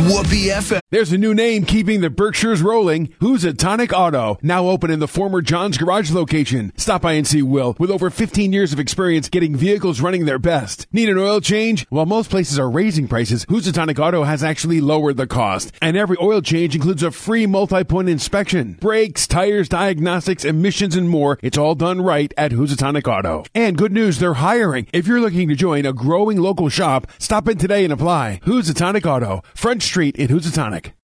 Whoopee FM. There's a new name keeping the Berkshires rolling. Housatonic Auto. Now open in the former John's Garage location. Stop by and see Will, with over 15 years of experience getting vehicles running their best. Need an oil change? While most places are raising prices, Housatonic Auto has actually lowered the cost. And every oil change includes a free multi-point inspection. Brakes, tires, diagnostics, emissions, and more. It's all done right at Housatonic Auto. And good news, they're hiring. If you're looking to join a growing local shop, stop in today and apply. Housatonic Auto, Front Street in Housatonic.